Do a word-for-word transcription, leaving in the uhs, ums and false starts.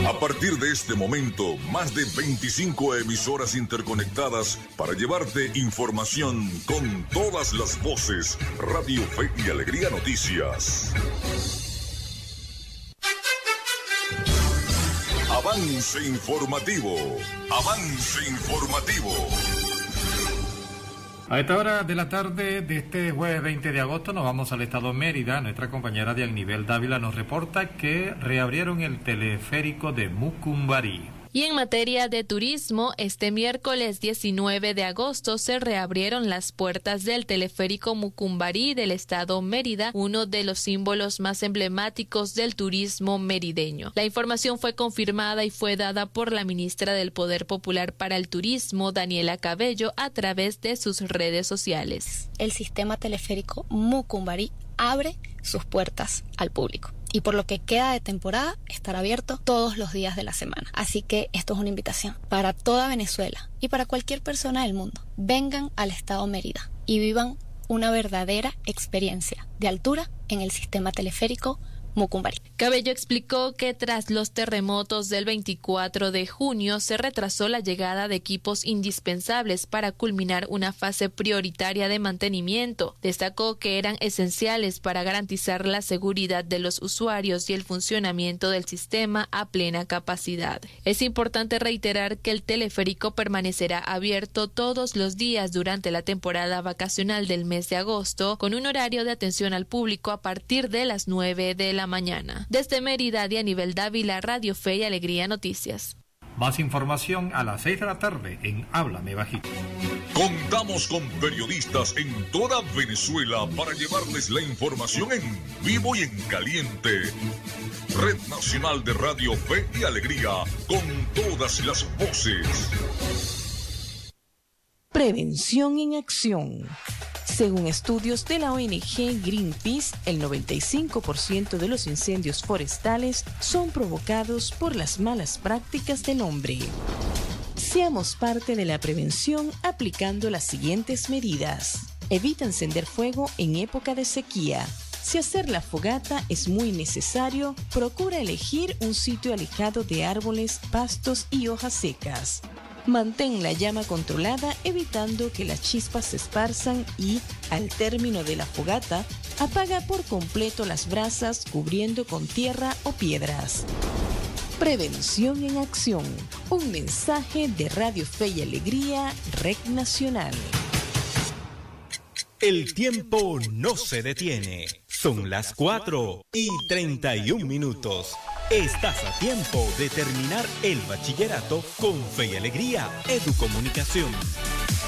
A partir de este momento, más de veinticinco emisoras interconectadas para llevarte información con todas las voces. Radio Fe y Alegría Noticias. Avance informativo. Avance informativo. A esta hora de la tarde de este jueves veinte de agosto nos vamos al estado Mérida. Nuestra compañera Dianibel Dávila nos reporta que reabrieron el teleférico de Mucumbarí. Y en materia de turismo, este miércoles diecinueve de agosto se reabrieron las puertas del teleférico Mucumbarí del estado Mérida, uno de los símbolos más emblemáticos del turismo merideño. La información fue confirmada y fue dada por la ministra del Poder Popular para el Turismo, Daniela Cabello, a través de sus redes sociales. El sistema teleférico Mucumbarí abre sus puertas al público. Y por lo que queda de temporada, estará abierto todos los días de la semana. Así que esto es una invitación para toda Venezuela y para cualquier persona del mundo. Vengan al estado Mérida y vivan una verdadera experiencia de altura en el sistema teleférico Mucumbarí. Cabello explicó que tras los terremotos del veinticuatro de junio se retrasó la llegada de equipos indispensables para culminar una fase prioritaria de mantenimiento. Destacó que eran esenciales para garantizar la seguridad de los usuarios y el funcionamiento del sistema a plena capacidad. Es importante reiterar que el teleférico permanecerá abierto todos los días durante la temporada vacacional del mes de agosto, con un horario de atención al público a partir de las nueve de la mañana. Desde Mérida, Dianibel Dávila, Radio Fe y Alegría Noticias. Más información a las seis de la tarde en Háblame Bajito. Contamos con periodistas en toda Venezuela para llevarles la información en vivo y en caliente. Red Nacional de Radio Fe y Alegría, con todas las voces. Prevención en acción. Según estudios de la O N G Greenpeace, el noventa y cinco por ciento de los incendios forestales son provocados por las malas prácticas del hombre. Seamos parte de la prevención aplicando las siguientes medidas. Evita encender fuego en época de sequía. Si hacer la fogata es muy necesario, procura elegir un sitio alejado de árboles, pastos y hojas secas. Mantén la llama controlada, evitando que las chispas se esparzan y, al término de la fogata, apaga por completo las brasas cubriendo con tierra o piedras. Prevención en acción. Un mensaje de Radio Fe y Alegría, Red Nacional. El tiempo no se detiene. Son las cuatro y treinta y un minutos. Estás a tiempo de terminar el bachillerato con Fe y Alegría Educomunicación.